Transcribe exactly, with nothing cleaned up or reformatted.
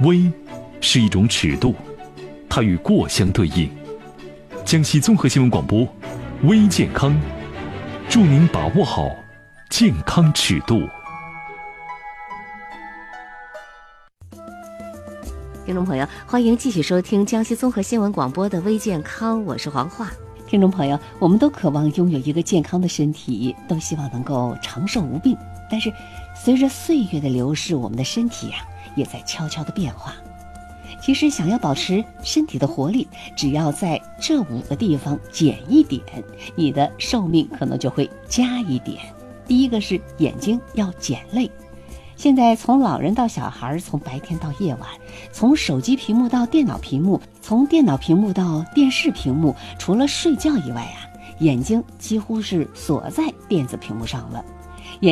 微是一种尺度，它与过相对应。江西综合新闻广播，微健康，祝您把握好健康尺度。 听众朋友，欢迎继续收听江西综合新闻广播的微健康，我是黄华。 听众朋友，我们都渴望拥有一个健康的身体，都希望能够长寿无病。但是随着岁月的流逝，我们的身体呀、啊、也在悄悄的变化。其实想要保持身体的活力，只要在这五个地方减一点，你的寿命可能就会加一点。第一个是眼睛要减累。现在从老人到小孩，从白天到夜晚，从手机屏幕到电脑屏幕，从电脑屏幕到电视屏幕，除了睡觉以外啊，眼睛几乎是锁在电子屏幕上了。